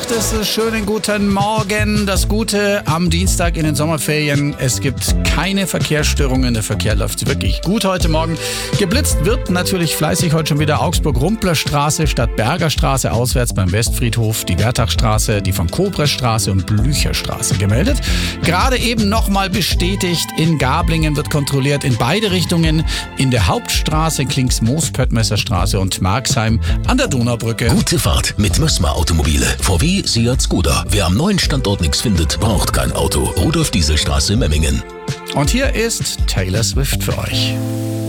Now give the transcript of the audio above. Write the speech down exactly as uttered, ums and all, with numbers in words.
sagt es, schönen guten Morgen. Das Gute am Dienstag in den Sommerferien, es gibt keine Verkehrsstörungen. Der Verkehr läuft wirklich gut heute Morgen. Geblitzt wird natürlich fleißig heute schon wieder Augsburg-Rumpler-Straße statt Bergerstraße auswärts beim Westfriedhof, die Wertachstraße, die von Kobresstraße und Blücherstraße gemeldet. Gerade eben nochmal bestätigt, in Gablingen wird kontrolliert in beide Richtungen, in der Hauptstraße, Klingsmoos-Pöttmesserstraße und Marxheim an der Donaubrücke. Gute Fahrt mit Mössmer Automobile. V W, Seat, Skoda. Wer am neuen Standort nichts findet, braucht kein Auto. Rudolf-Diesel-Straße, Memmingen. Und hier ist Taylor Swift für euch.